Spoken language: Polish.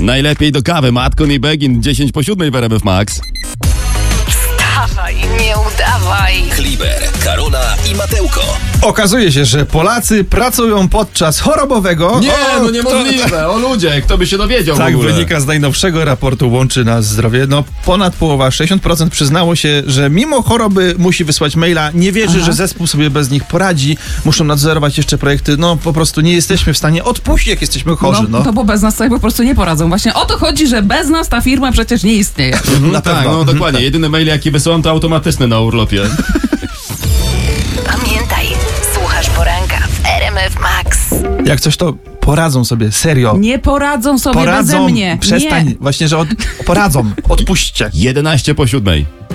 Najlepiej do kawy. Matkon i Begin, 10 po 7 w RMF Max. Wstawaj, nie udawaj. Kliber, Karola i Mateuko. Okazuje się, że Polacy pracują podczas chorobowego... Niemożliwe. O ludzie, kto by się dowiedział w Tak ogóle. wynika z najnowszego raportu Łączy Nas Zdrowie. Ponad połowa, 60% przyznało się, że mimo choroby musi wysłać maila. Nie wierzy, że zespół sobie bez nich poradzi. Muszą nadzorować jeszcze projekty. Po prostu nie jesteśmy w stanie odpuścić, jak jesteśmy chorzy. To bo bez nas sobie po prostu nie poradzą. Właśnie o to chodzi, że bez nas ta firma przecież nie istnieje. Na Tak, pewno. dokładnie. Jedyny mail, jaki wysyłam, to automatyczny na urlopie. Pamiętaj, słuchasz poranka w RMF Max. Jak coś, to poradzą sobie, serio. Nie poradzą sobie beze mnie. Przestań. Nie. Właśnie, że poradzą. Odpuśćcie. 11 po 7.